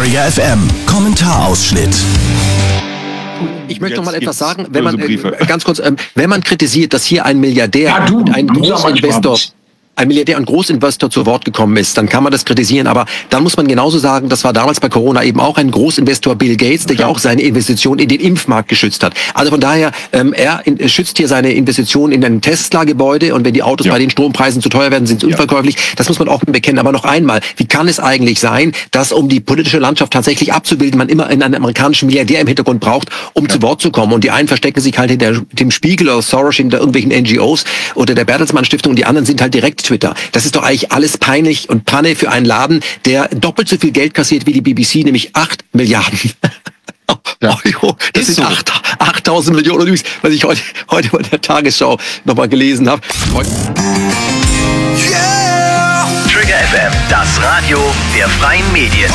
Trigger FM Kommentarausschnitt. Ich möchte noch mal etwas sagen, wenn man ganz kurz, wenn man kritisiert, dass hier ein Milliardär und Großinvestor zu Wort gekommen ist, dann kann man das kritisieren, aber dann muss man genauso sagen, das war damals bei Corona eben auch ein Großinvestor Bill Gates, der ja auch seine Investition in den Impfmarkt geschützt hat. Also von daher, er schützt hier seine Investition in ein Tesla-Gebäude, und wenn die Autos bei den Strompreisen zu teuer werden, sind sie unverkäuflich. Das muss man auch bekennen. Aber noch einmal, wie kann es eigentlich sein, dass, um die politische Landschaft tatsächlich abzubilden, man immer einen amerikanischen Milliardär im Hintergrund braucht, um zu Wort zu kommen? Und die einen verstecken sich halt hinter dem Spiegel oder Soros, hinter irgendwelchen NGOs oder der Bertelsmann Stiftung, und die anderen sind halt direkt Twitter. Das ist doch eigentlich alles peinlich und Panne für einen Laden, der doppelt so viel Geld kassiert wie die BBC, nämlich 8 Milliarden. Euro. Das sind 8.000 Millionen, was ich heute bei der Tagesschau nochmal gelesen habe. Trigger FM, das Radio der freien Medien.